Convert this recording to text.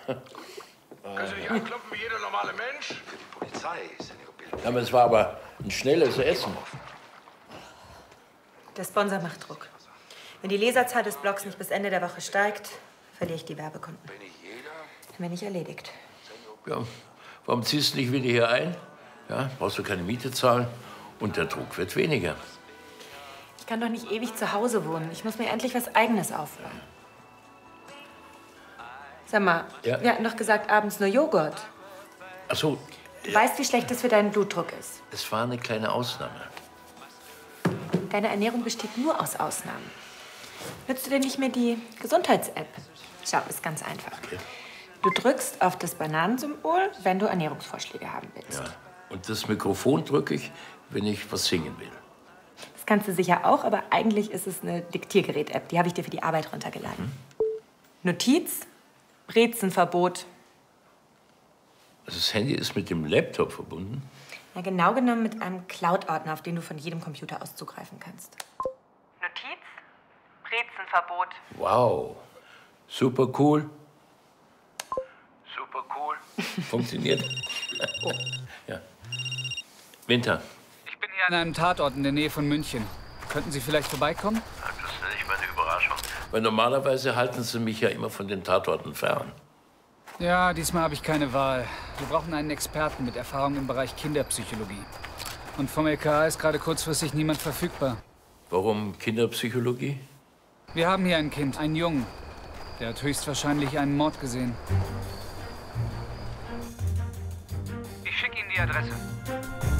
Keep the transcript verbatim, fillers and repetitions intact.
Können Sie nicht anklopfen wie jeder normale Mensch? Die Polizei ist in Ihrer Bildung. Ja, aber es war aber ein schnelles Essen. Der Sponsor macht Druck. Wenn die Leserzahl des Blogs nicht bis Ende der Woche steigt, verliere ich die Werbekunden. Dann bin ich erledigt. Ja, warum ziehst du nicht wieder hier ein? Ja, brauchst du keine Miete zahlen und der Druck wird weniger. Ich kann doch nicht ewig zu Hause wohnen. Ich muss mir endlich was Eigenes aufbauen. Sag mal, ja? wir hatten doch gesagt, abends nur Joghurt. Ach so. Du ja. weißt, wie schlecht das für deinen Blutdruck ist. Es war eine kleine Ausnahme. Deine Ernährung besteht nur aus Ausnahmen. Nutzt du denn nicht mehr die Gesundheits-App? Schau, ist ganz einfach. Okay. Du drückst auf das Bananensymbol, wenn du Ernährungsvorschläge haben willst. Ja. Und das Mikrofon drücke ich, wenn ich was singen will. Das kannst du sicher auch, aber eigentlich ist es eine Diktiergerät-App. Die habe ich dir für die Arbeit runtergeladen. Hm? Notiz, Brezenverbot. Also das Handy ist mit dem Laptop verbunden? Ja, genau genommen mit einem Cloud-Ordner, auf den du von jedem Computer aus zugreifen kannst. Notiz, Brezenverbot. Wow, super cool. Super cool. Funktioniert. Oh. Ja. Winter. Ich bin hier an einem Tatort in der Nähe von München. Könnten Sie vielleicht vorbeikommen? Das nenne ich meine Überraschung. Weil normalerweise halten Sie mich ja immer von den Tatorten fern. Ja, diesmal habe ich keine Wahl. Wir brauchen einen Experten mit Erfahrung im Bereich Kinderpsychologie. Und vom L K A ist gerade kurzfristig niemand verfügbar. Warum Kinderpsychologie? Wir haben hier ein Kind, einen Jungen. Der hat höchstwahrscheinlich einen Mord gesehen. Ich schicke Ihnen die Adresse.